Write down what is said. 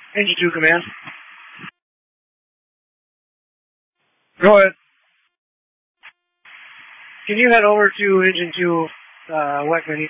Engine 2 command. Go ahead. Can you head over to Engine 2, Weckman?